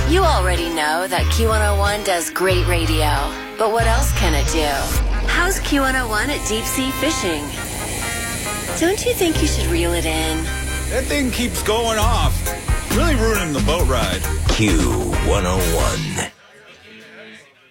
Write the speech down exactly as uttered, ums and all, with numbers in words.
You already know that Q one oh one does great radio, but what else can it do? How's Q one oh one at deep sea fishing? Don't you think you should reel it in? That thing keeps going off. Really ruining the boat ride. Q one oh one.